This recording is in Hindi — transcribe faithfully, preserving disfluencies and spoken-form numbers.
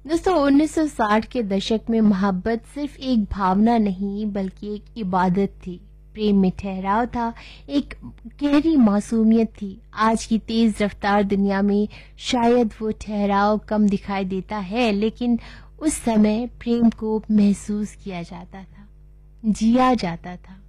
दोस्तों उन्नीस सौ साठ के दशक में मोहब्बत सिर्फ एक भावना नहीं बल्कि एक इबादत थी। प्रेम में ठहराव था, एक गहरी मासूमियत थी। आज की तेज रफ्तार दुनिया में शायद वो ठहराव कम दिखाई देता है, लेकिन उस समय प्रेम को महसूस किया जाता था, जिया जाता था।